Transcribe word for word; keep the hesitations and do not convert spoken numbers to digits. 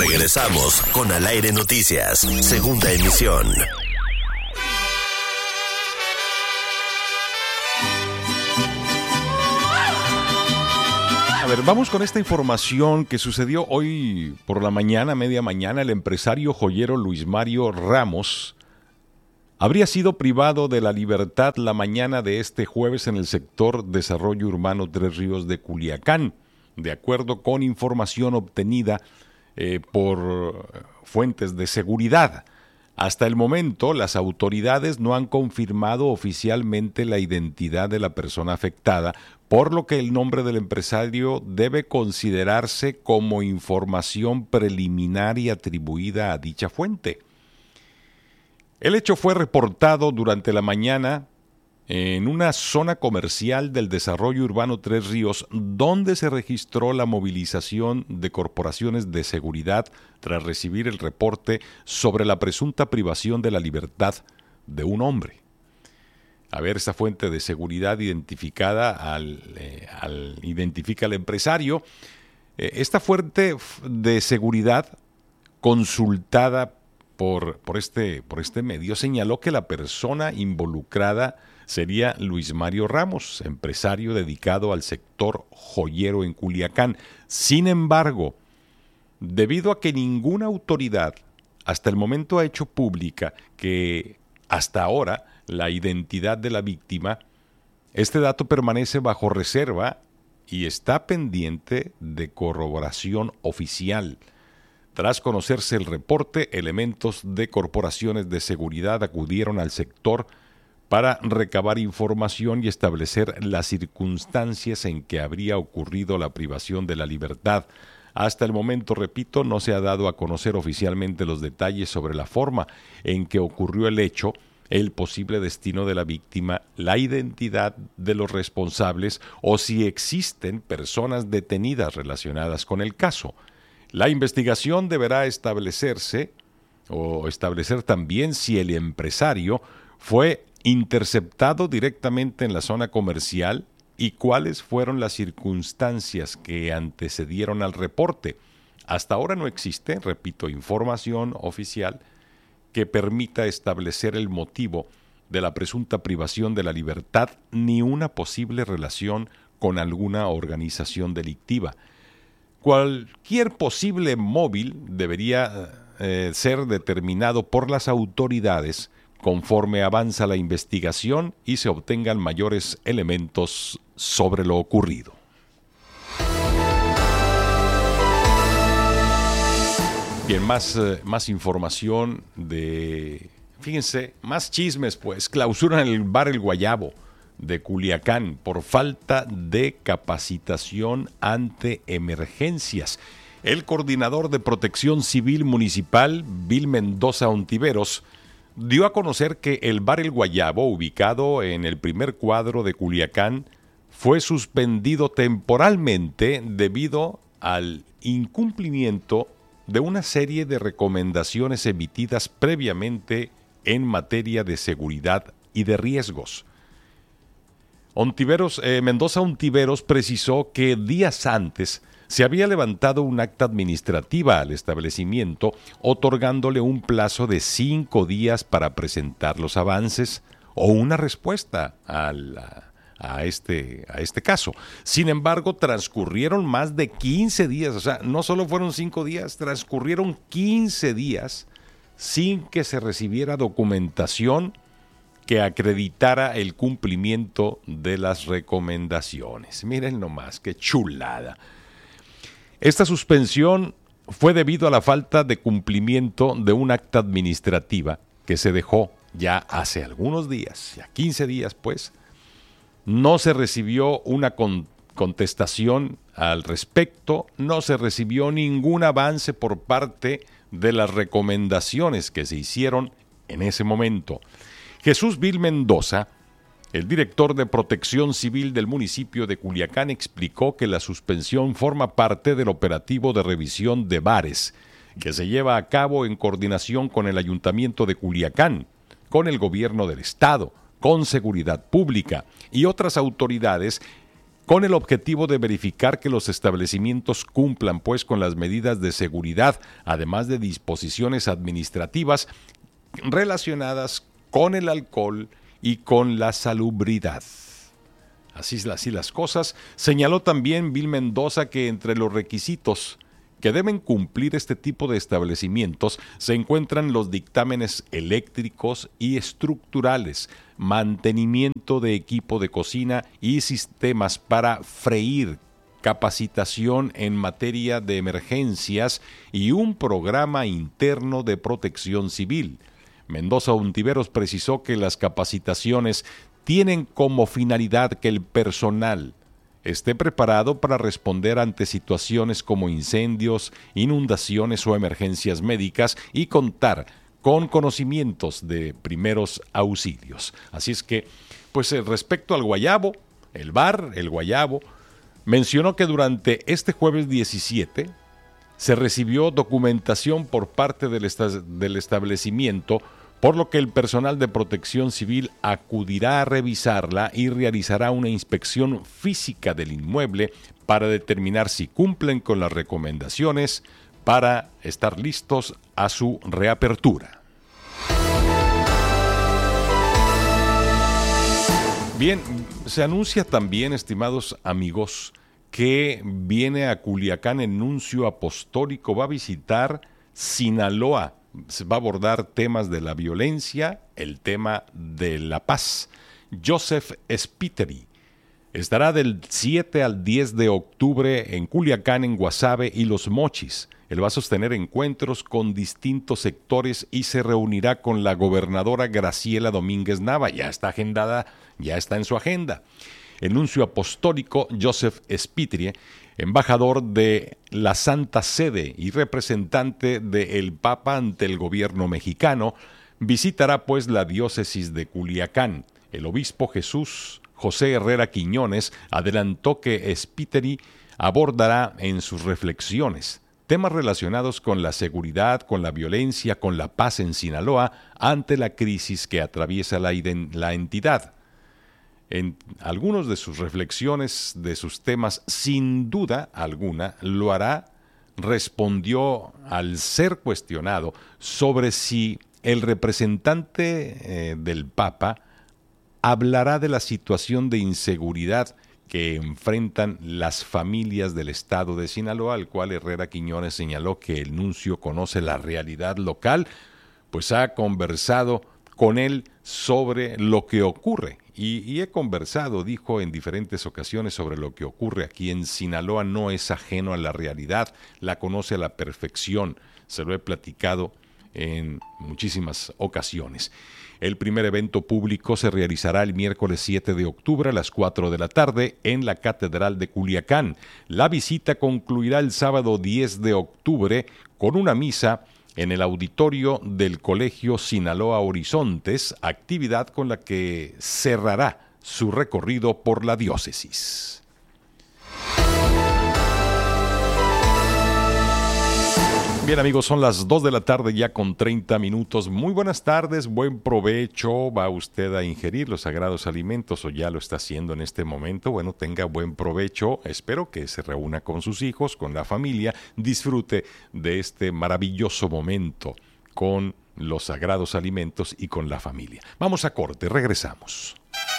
Regresamos con Al Aire Noticias, segunda emisión. A ver, vamos con esta información que sucedió hoy por la mañana, media mañana. El empresario joyero Luis Mario Ramos habría sido privado de la libertad la mañana de este jueves en el sector Desarrollo Urbano Tres Ríos de Culiacán, de acuerdo con información obtenida eh, por fuentes de seguridad. Hasta el momento, las autoridades no han confirmado oficialmente la identidad de la persona afectada, por lo que el nombre del empresario debe considerarse como información preliminar y atribuida a dicha fuente. El hecho fue reportado durante la mañana en una zona comercial del Desarrollo Urbano Tres Ríos, donde se registró la movilización de corporaciones de seguridad tras recibir el reporte sobre la presunta privación de la libertad de un hombre. A ver, esta fuente de seguridad identificada al, eh, al identifica al empresario. Eh, esta fuente de seguridad consultada por, por, este, por este medio señaló que la persona involucrada sería Luis Mario Ramos, empresario dedicado al sector joyero en Culiacán. Sin embargo, debido a que ninguna autoridad hasta el momento ha hecho pública que hasta ahora la identidad de la víctima, este dato permanece bajo reserva y está pendiente de corroboración oficial. Tras conocerse el reporte, elementos de corporaciones de seguridad acudieron al sector para recabar información y establecer las circunstancias en que habría ocurrido la privación de la libertad. Hasta el momento, repito, no se ha dado a conocer oficialmente los detalles sobre la forma en que ocurrió el hecho, el posible destino de la víctima, la identidad de los responsables o si existen personas detenidas relacionadas con el caso. La investigación deberá establecerse o establecer también si el empresario fue interceptado directamente en la zona comercial y cuáles fueron las circunstancias que antecedieron al reporte. Hasta ahora no existe, repito, información oficial que permita establecer el motivo de la presunta privación de la libertad ni una posible relación con alguna organización delictiva. Cualquier posible móvil debería eh, ser determinado por las autoridades conforme avanza la investigación y se obtengan mayores elementos sobre lo ocurrido. Bien, más, eh, más información de... Fíjense, más chismes pues. Clausuran el bar El Guayabo de Culiacán por falta de capacitación ante emergencias. El coordinador de Protección Civil Municipal, Bill Mendoza Ontiveros, dio a conocer que el bar El Guayabo, ubicado en el primer cuadro de Culiacán, fue suspendido temporalmente debido al incumplimiento de una serie de recomendaciones emitidas previamente en materia de seguridad y de riesgos. Ontiveros, eh, Mendoza Ontiveros precisó que días antes se había levantado un acta administrativa al establecimiento, otorgándole un plazo de cinco días para presentar los avances o una respuesta a, la, a, este, a este caso. Sin embargo, transcurrieron más de quince días, o sea, no solo fueron cinco días, transcurrieron quince días sin que se recibiera documentación que acreditara el cumplimiento de las recomendaciones. Miren nomás, qué chulada. Esta suspensión fue debido a la falta de cumplimiento de un acta administrativa que se dejó ya hace algunos días, ya quince días pues. No se recibió una con- contestación al respecto, no se recibió ningún avance por parte de las recomendaciones que se hicieron en ese momento. Jesús Bill Mendoza, el director de Protección Civil del municipio de Culiacán, explicó que la suspensión forma parte del operativo de revisión de bares que se lleva a cabo en coordinación con el Ayuntamiento de Culiacán, con el Gobierno del Estado, con Seguridad Pública y otras autoridades con el objetivo de verificar que los establecimientos cumplan pues con las medidas de seguridad, además de disposiciones administrativas relacionadas con el alcohol y con la salubridad. Así, así las cosas. Señaló también Bill Mendoza que entre los requisitos que deben cumplir este tipo de establecimientos se encuentran los dictámenes eléctricos y estructurales, mantenimiento de equipo de cocina y sistemas para freír, capacitación en materia de emergencias y un programa interno de protección civil. Mendoza Ontiveros precisó que las capacitaciones tienen como finalidad que el personal esté preparado para responder ante situaciones como incendios, inundaciones o emergencias médicas y contar con conocimientos de primeros auxilios. Así es que, pues respecto al guayabo, el bar, el guayabo, mencionó que durante este jueves diecisiete se recibió documentación por parte del, esta- del establecimiento, por lo que el personal de protección civil acudirá a revisarla y realizará una inspección física del inmueble para determinar si cumplen con las recomendaciones para estar listos a su reapertura. Bien, se anuncia también, estimados amigos, que viene a Culiacán el nuncio apostólico, va a visitar Sinaloa. Se va a abordar temas de la violencia, el tema de la paz. Joseph Spiteri estará del siete al diez de octubre en Culiacán, en Guasave y Los Mochis. Él va a sostener encuentros con distintos sectores y se reunirá con la gobernadora Graciela Domínguez Nava. Ya está agendada, ya está en su agenda. El nuncio apostólico Joseph Spiteri, embajador de la Santa Sede y representante del Papa ante el gobierno mexicano, visitará pues la diócesis de Culiacán. El obispo Jesús José Herrera Quiñones adelantó que Spiteri abordará en sus reflexiones temas relacionados con la seguridad, con la violencia, con la paz en Sinaloa ante la crisis que atraviesa la, la entidad. En algunos de sus reflexiones, de sus temas, sin duda alguna, lo hará, respondió al ser cuestionado sobre si el representante eh, del Papa hablará de la situación de inseguridad que enfrentan las familias del estado de Sinaloa, al cual Herrera Quiñones señaló que el nuncio conoce la realidad local, pues ha conversado con él sobre lo que ocurre. Y, y he conversado, dijo en diferentes ocasiones, sobre lo que ocurre aquí en Sinaloa. No es ajeno a la realidad, la conoce a la perfección. Se lo he platicado en muchísimas ocasiones. El primer evento público se realizará el miércoles siete de octubre a las cuatro de la tarde en la Catedral de Culiacán. La visita concluirá el sábado diez de octubre con una misa en el auditorio del Colegio Sinaloa Horizontes, actividad con la que cerrará su recorrido por la diócesis. Bien amigos, son las dos de la tarde ya con treinta minutos. Muy buenas tardes, buen provecho. ¿Va usted a ingerir los sagrados alimentos o ya lo está haciendo en este momento? Bueno, tenga buen provecho. Espero que se reúna con sus hijos, con la familia. Disfrute de este maravilloso momento con los sagrados alimentos y con la familia. Vamos a corte, regresamos.